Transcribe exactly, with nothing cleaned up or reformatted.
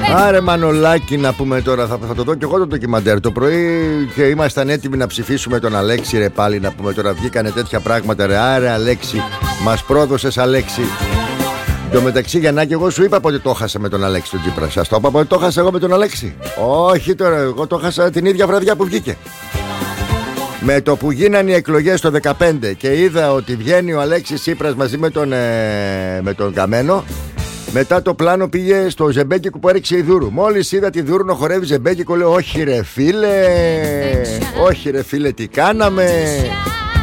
Άρε Μανολάκη, να πούμε τώρα, θα, θα το δω κι εγώ το ντοκιμαντέρ το πρωί και ήμασταν έτοιμοι να ψηφίσουμε τον Αλέξη, ρε πάλι να πούμε τώρα, βγήκανε τέτοια πράγματα, ρε. Άρε Αλέξη, μας πρόδωσες Αλέξη. Εν τω μεταξύ, Γιαννάκη, εγώ σου είπα πότε το χάσα με τον Αλέξη τον Τσίπρα. Σας το είπα πότε το χάσα εγώ με τον Αλέξη? Όχι τώρα, εγώ το χάσα την ίδια βραδιά που βγήκε. Με το που γίνανε οι εκλογές το δεκαπέντε και είδα ότι βγαίνει ο Αλέξης Τσίπρας μαζί με τον, ε, με τον Καμένο, μετά το πλάνο πήγε στο Ζεμπέκικο που έριξε η Δούρου. Μόλις είδα τη Δούρου να χορεύει Ζεμπέκικο, λέω όχι ρε φίλε, όχι ρε φίλε, τι κάναμε.